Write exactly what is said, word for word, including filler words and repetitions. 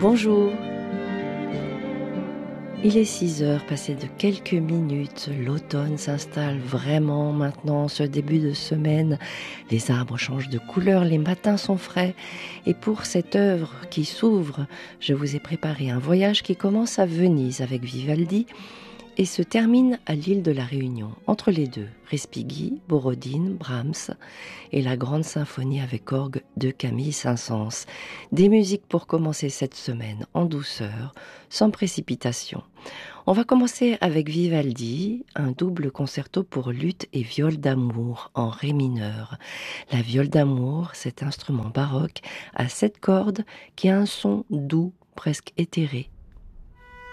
Bonjour. Il est six heures, passé de quelques minutes. L'automne s'installe vraiment maintenant, ce début de semaine. Les arbres changent de couleur, les matins sont frais. Et pour cette œuvre qui s'ouvre, je vous ai préparé un voyage qui commence à Venise avec Vivaldi et se termine à l'île de la Réunion. Entre les deux, Respighi, Borodine, Brahms et la grande symphonie avec orgue de Camille Saint-Saëns. Des musiques pour commencer cette semaine en douceur, sans précipitation. On va commencer avec Vivaldi, un double concerto pour luth et viole d'amour en ré mineur. La viole d'amour, cet instrument baroque à sept cordes qui a un son doux, presque éthéré.